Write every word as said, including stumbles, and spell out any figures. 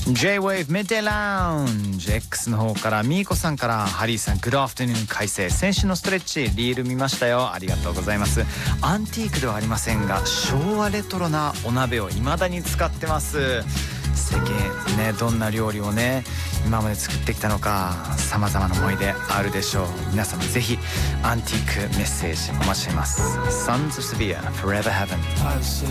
J-Wave Midday Lounge X の方からミーコさんからハリーさん Good afternoon 快晴先週のストレッチリール見ましたよありがとうございますアンティークではありませんが昭和レトロなお鍋を未だに使ってます世間ねどんな料理をね今まで作ってきたのか様々な思い出あるでしょう皆様ぜひアンティークメッセージお待ちしています Sons of Sevilla Forever Heaven